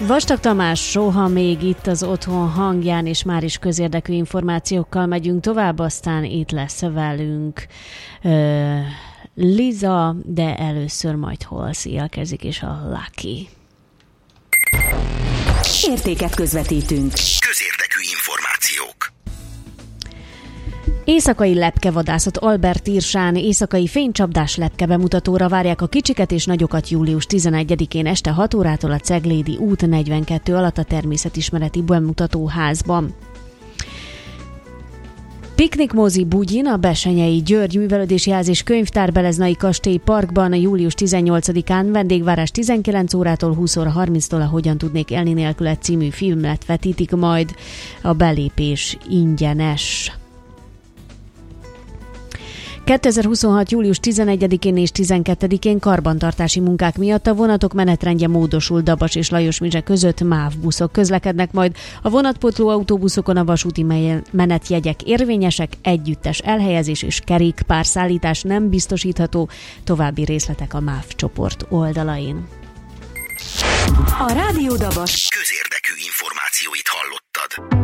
Vastag Tamás, soha még itt az Otthon hangján, és már is közérdekű információkkal megyünk tovább, aztán itt lesz velünk Liza, de először majd Halsey érkezik, és a Lucky. Értéket közvetítünk. Közérdekű információk. Éjszakai lepkevadászat Albert-Irsán, éjszakai fénycsapdás lepke bemutatóra várják a kicsiket és nagyokat július 11-én este 6 órától a Ceglédi út 42 alatt a természetismereti bemutatóházban. Piknikmozi Bugyin, a Bessenyei György Művelődési Ház és Könyvtár Beleznai Kastély Parkban a július 18-án vendégvárás 19 órától 20 óra 30-tól a Hogyan tudnék élni nélküle című filmet vetítik majd, a belépés ingyenes. 2026. július 11-én és 12-én karbantartási munkák miatt a vonatok menetrendje módosul. Dabas és Lajosmizse között MÁV buszok közlekednek majd. A vonatpótló autóbuszokon a vasúti menetjegyek érvényesek, együttes elhelyezés és kerékpárszállítás nem biztosítható. További részletek a MÁV csoport oldalain. A Rádió Dabas közérdekű információit hallottad.